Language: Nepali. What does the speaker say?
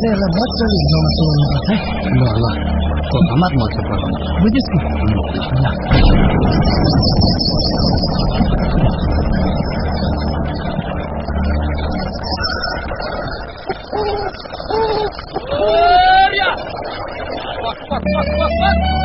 चाहिँ यसलाई मजाले हिलाउन चलाउनुपर्छ है। ल ल तो समाज मत पर्छ बुझिस् नि?